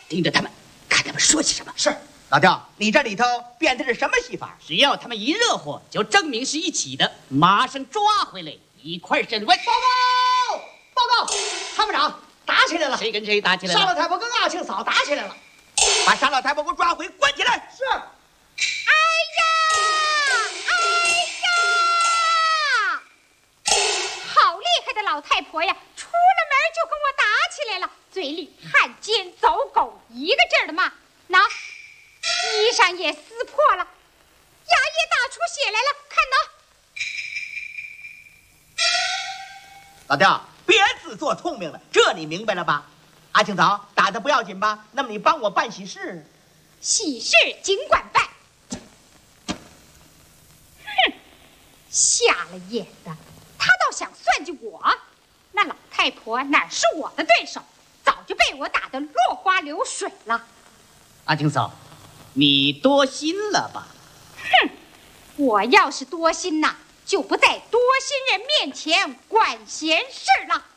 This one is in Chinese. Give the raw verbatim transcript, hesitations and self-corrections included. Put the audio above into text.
盯着他们，看他们说些什么。 是。 老刁，你这里头变的是什么戏法？ 只要他们一热火，就证明是一起的，马上抓回来一块审问。 报告，报告，参谋长，打起来了。 谁跟谁打起来了？ 沙老太婆跟阿庆嫂打起来了。 把沙老太婆给我抓回，关起来。 是。 哎呀，哎呀！好厉害的老太婆呀！出了门就跟我打起来了，嘴里汉奸走狗一个劲儿的骂。那衣裳也撕破了，牙也打出血来了，看呐！ 老刁，别自作聪明了，这你明白了吧？阿庆嫂打的不要紧吧？那么你帮我办喜事， 喜事尽管办。哼，瞎了眼的，他倒想算计我。那老太婆哪是我的对手，早就被我打得落花流水了。 阿庆嫂，你多心了吧？ 哼，我要是多心呐，就不在多心人面前管闲事了。